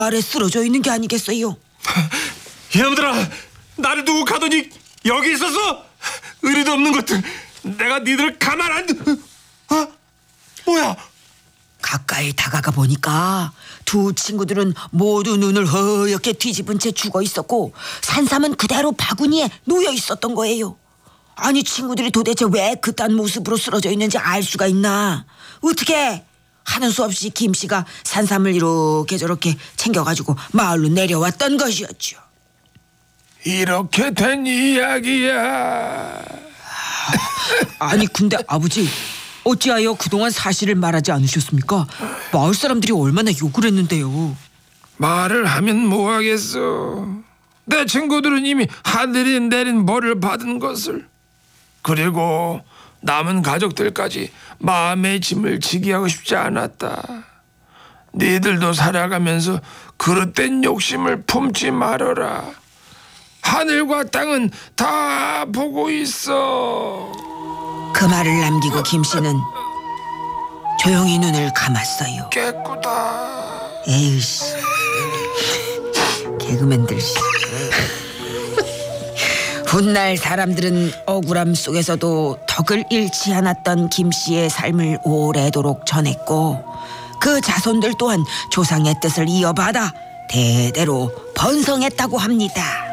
아래 쓰러져 있는 게 아니겠어요? 이놈들아, 나를 두고 가더니 여기 있었어? 의리도 없는 것들, 내가 니들을 가만 안 뭐야? 가까이 다가가 보니까 두 친구들은 모두 눈을 허옇게 뒤집은 채 죽어 있었고 산삼은 그대로 바구니에 놓여 있었던 거예요. 아니, 친구들이 도대체 왜 그딴 모습으로 쓰러져 있는지 알 수가 있나? 어떻게 하는 수 없이 김 씨가 산삼을 이렇게 저렇게 챙겨가지고 마을로 내려왔던 것이었죠. 이렇게 된 이야기야. 아니, 근데 아버지, 어찌하여 그동안 사실을 말하지 않으셨습니까? 마을 사람들이 얼마나 욕을 했는데요. 말을 하면 뭐하겠어. 내 친구들은 이미 하늘이 내린 벌을 받은 것을, 그리고 남은 가족들까지 마음의 짐을 지게 하고 싶지 않았다. 니들도 살아가면서 그릇된 욕심을 품지 말아라. 하늘과 땅은 다 보고 있어. 그 말을 남기고 김 씨는 조용히 눈을 감았어요. 깨꾸다. 에이씨, 개그맨들 씨. 훗날 사람들은 억울함 속에서도 덕을 잃지 않았던 김 씨의 삶을 오래도록 전했고 그 자손들 또한 조상의 뜻을 이어받아 대대로 번성했다고 합니다.